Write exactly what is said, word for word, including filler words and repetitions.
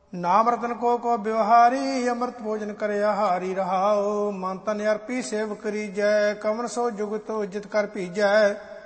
ਨਾਮ ਰਤਨ ਕੋ ਕੋ ਬਿਵਹਾਰੀ, ਅੰਮ੍ਰਿਤ ਭੋਜਨ ਕਰੇ ਆਹਾਰੀ ਰਹਾਓ। ਮਨ ਤਨ ਅਰਪੀ ਸੇਵ ਕਰੀਜੈ, ਕਵਨ ਸੋ ਜੁਗਤ ਇੱਜ਼ਤ ਕਰ ਭੀਜੈ।